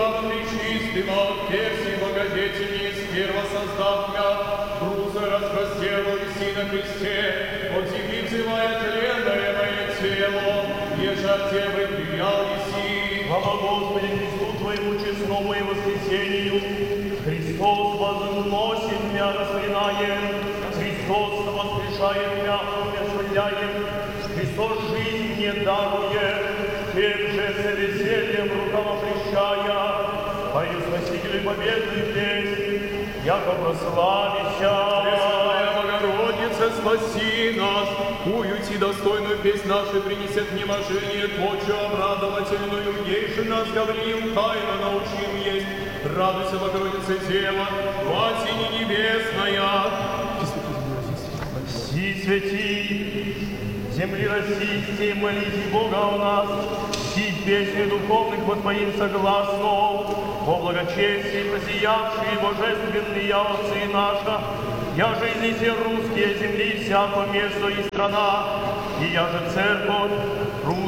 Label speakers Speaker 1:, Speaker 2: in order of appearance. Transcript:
Speaker 1: правом нечистым, от перси благодетельниц, перво создав мя, груза распростеру виси на кресте, от земли взывая тленное мое тело, еже от Тебе приял виси.
Speaker 2: Слава Господи Христу Твоему честному и воскресению, Христос возносит мя, распинаем, Христос воскрешает мя, умерщвляем, Христос жизнь мне дарует, тем же с весельем рукава прещая, пою Спасителю победную песнь, яко прославища.
Speaker 1: Пресвятая Богородица, спаси нас, куюти достойную песнь нашу принесет внимание Твочу обрадовательную, ей же нас говорил, тайно научим есть. Радуйся, Богородица Дева, Матери Небесная.
Speaker 2: Си святи, земли российские, молите Бога у нас, си песни духовных по Твоим согласно, по благочестии просиявшие божественные отцы наша, я же и все русские земли, всяко место и страна, и я же церковь,